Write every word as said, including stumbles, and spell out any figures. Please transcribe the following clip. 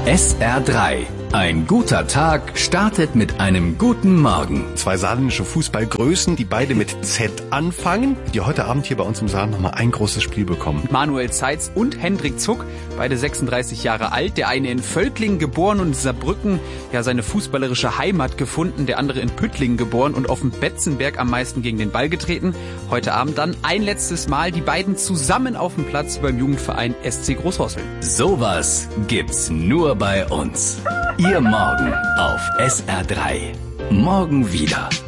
S R drei. Ein guter Tag startet mit einem guten Morgen. Zwei saarländische Fußballgrößen, die beide mit Z anfangen, die heute Abend hier bei uns im Saal nochmal ein großes Spiel bekommen. Manuel Zeitz und Hendrik Zuck, beide sechsunddreißig Jahre alt. Der eine in Völklingen geboren und in Saarbrücken ja seine fußballerische Heimat gefunden. Der andere in Püttlingen geboren und auf dem Betzenberg am meisten gegen den Ball getreten. Heute Abend dann ein letztes Mal die beiden zusammen auf dem Platz beim Jugendverein S C Großhorseln. Sowas gibt's nur bei uns. Ihr Morgen auf S R drei. Morgen wieder.